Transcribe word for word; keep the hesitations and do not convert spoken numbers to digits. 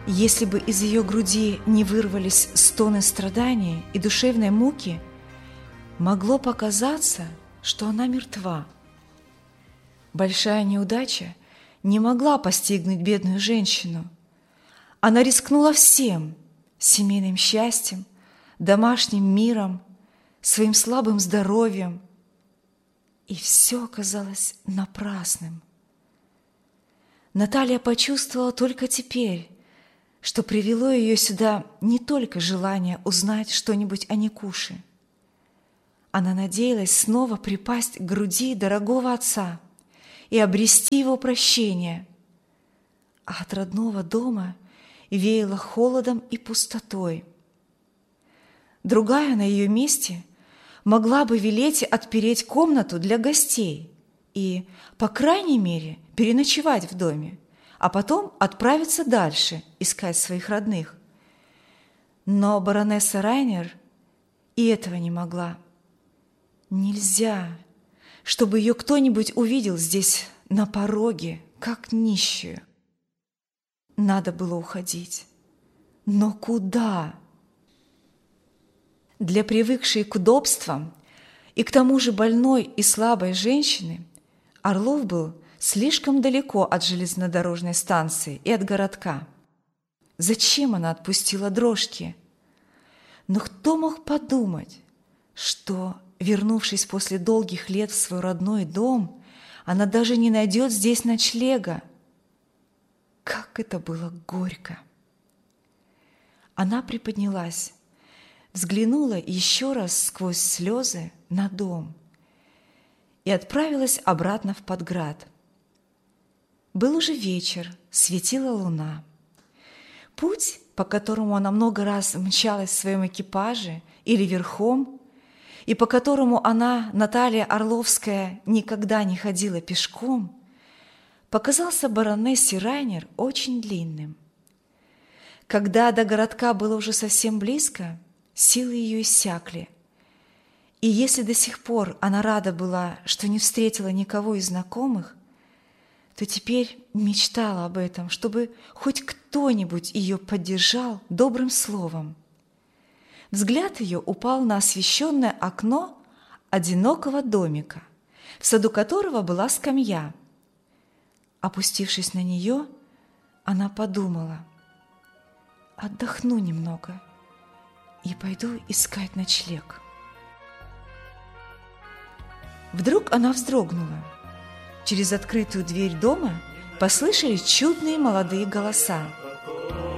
Если бы из ее груди не вырвались стоны страдания и душевной муки, могло показаться, что она мертва. Большая неудача не могла постигнуть бедную женщину. Она рискнула всем – семейным счастьем, домашним миром, своим слабым здоровьем. И все оказалось напрасным. Наталья почувствовала только теперь, что привело ее сюда не только желание узнать что-нибудь о Никуше. Она надеялась снова припасть к груди дорогого отца и обрести его прощение. А от родного дома веяло холодом и пустотой. Другая на ее месте могла бы велеть отпереть комнату для гостей и, по крайней мере, переночевать в доме, а потом отправиться дальше искать своих родных. Но баронесса Райнер и этого не могла. Нельзя, чтобы ее кто-нибудь увидел здесь на пороге, как нищую. Надо было уходить. Но куда? Для привыкшей к удобствам и к тому же больной и слабой женщины Орлов был слишком далеко от железнодорожной станции и от городка. Зачем она отпустила дрожки? Но кто мог подумать, что, вернувшись после долгих лет в свой родной дом, она даже не найдет здесь ночлега? Как это было горько! Она приподнялась, взглянула еще раз сквозь слезы на дом и отправилась обратно в Подград. Был уже вечер, светила луна. Путь, по которому она много раз мчалась в своем экипаже или верхом, и по которому она, Наталья Орловская, никогда не ходила пешком, показался баронессе Райнер очень длинным. Когда до городка было уже совсем близко, силы ее иссякли. И если до сих пор она рада была, что не встретила никого из знакомых, то теперь мечтала об этом, чтобы хоть кто-нибудь ее поддержал добрым словом. Взгляд ее упал на освещенное окно одинокого домика, в саду которого была скамья. Опустившись на нее, она подумала: отдохну немного и пойду искать ночлег. Вдруг она вздрогнула. Через открытую дверь дома послышались чудные молодые голоса.